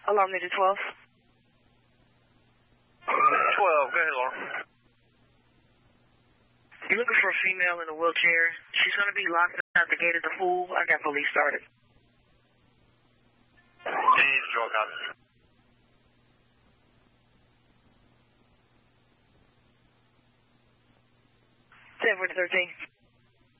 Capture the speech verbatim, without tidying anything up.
Allow me to twelve. twelve, go ahead, Laura. You're looking for a female in a wheelchair. She's going to be locked out the gate of the pool. I got police started. She needs a drug copy. seven thirteen.